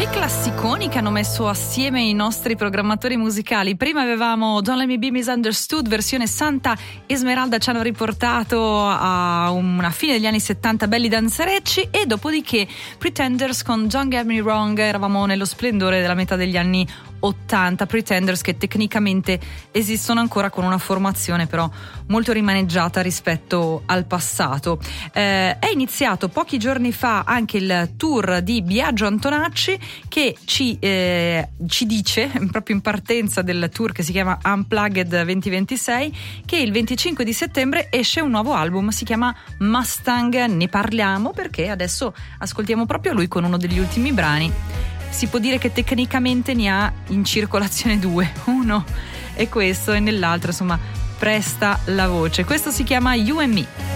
Dei classiconi che hanno messo assieme i nostri programmatori musicali. Prima avevamo Don't Let Me Be Misunderstood, versione Santa Esmeralda, ci hanno riportato a una fine degli anni 70, belli danzerecci, e dopodiché Pretenders con Don't Get Me Wrong, eravamo nello splendore della metà degli anni 80, Pretenders che tecnicamente esistono ancora con una formazione però molto rimaneggiata rispetto al passato. È iniziato pochi giorni fa anche il tour di Biagio Antonacci, che ci dice proprio in partenza del tour che si chiama Unplugged 2026 che il 25 di settembre esce un nuovo album, si chiama Mustang. Ne parliamo perché adesso ascoltiamo proprio lui con uno degli ultimi brani. Si può dire che tecnicamente ne ha in circolazione due, uno è questo e nell'altro insomma presta la voce. Questo si chiama You and Me.